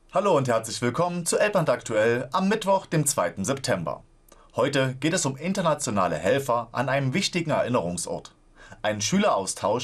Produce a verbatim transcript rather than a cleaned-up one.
Hallo und herzlich willkommen zu Elbland aktuell am Mittwoch, dem zweiten September. Heute geht es um internationale Helfer an einem wichtigen Erinnerungsort. Ein Schüleraustausch